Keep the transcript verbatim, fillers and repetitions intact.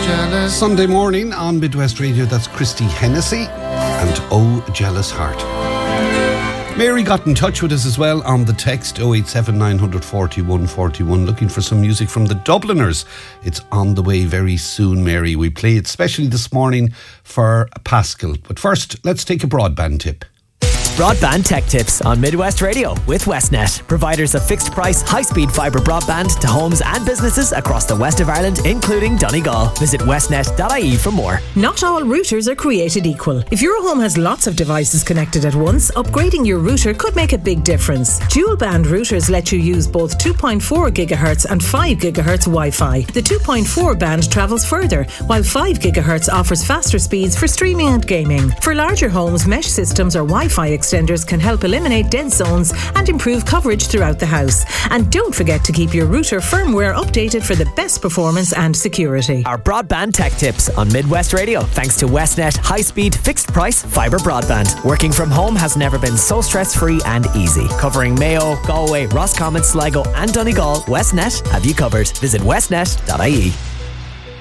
Sunday morning on Midwest Radio, that's Christy Hennessy and Oh Jealous Heart. Mary got in touch with us as well on the text oh eight seven nine four one four one, looking for some music from the Dubliners. It's on the way very soon, Mary. We play it specially this morning for Pascal. But first, let's take a broadband tip. Broadband Tech Tips on Midwest Radio with Westnet, providers of fixed price, high-speed fibre broadband to homes and businesses across the west of Ireland, including Donegal. Visit westnet dot I E for more. Not all routers are created equal. If your home has lots of devices connected at once, upgrading your router could make a big difference. Dual band routers let you use both two point four gigahertz and five gigahertz Wi-Fi. The two point four band travels further, while five gigahertz offers faster speeds for streaming and gaming. For larger homes, mesh systems or Wi-Fi extenders can help eliminate dead zones and improve coverage throughout the house. And don't forget to keep your router firmware updated for the best performance and security. Our Broadband Tech Tips on Midwest Radio, thanks to Westnet high-speed, fixed-price fibre broadband. Working from home has never been so stress-free and easy. Covering Mayo, Galway, Roscommon, Sligo and Donegal, Westnet have you covered. Visit westnet dot I E.